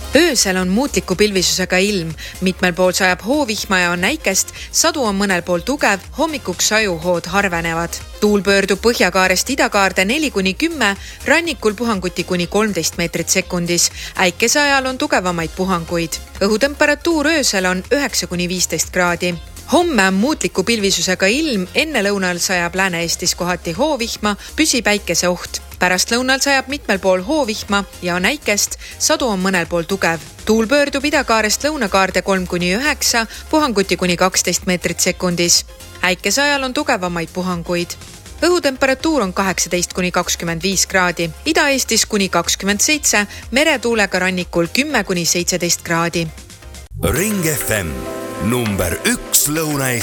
Öösel on muutliku pilvisusega ilm, mitmel pool sajab hoovihma ja on näikest, sadu on mõnel pool tugev, hommikuks sajuhood harvenevad. Tuul pöördub põhjakaarest idakaarde 4-10, rannikul puhanguti kuni 13 meetrit sekundis. Äikese ajal on tugevamaid puhanguid. Õhutemperatuur öösel on 9-15 kraadi. Homme on muutliku pilvisusega ilm, enne lõunal sajab Lääne-Eestis kohati hoovihma, püsib äikese oht. Pärast lõunal sajab mitmel pool hoovihma ja on äikest, sadu on mõnel pool tugev. Tuul pöördub idakaarest lõunakaarde 3-9, puhanguti kuni 12 meetrit sekundis. Äikese ajal on tugevamaid puhanguid. Õhutemperatuur on 18-25 kraadi, Ida-Eestis kuni 27, meretuulega rannikul 10-17 kraadi. Ring FM number 1 Lõuna-Eesti.